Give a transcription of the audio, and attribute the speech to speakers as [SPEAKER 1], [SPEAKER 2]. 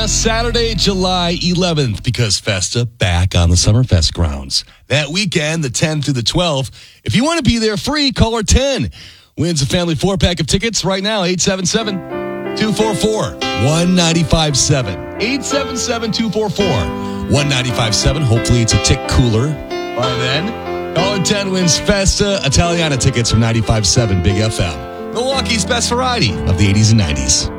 [SPEAKER 1] Saturday, July 11th, because Festa back on the Summerfest grounds. That weekend, the 10th through the 12th. If you want to be there free, caller 10 wins a family 4-pack of tickets right now, 877-244-1957. 877-244-1957. Hopefully it's a tick cooler by then. Caller 10 wins Festa Italiana tickets from 95.7 Big FM. Milwaukee's best variety of the 80s and 90s.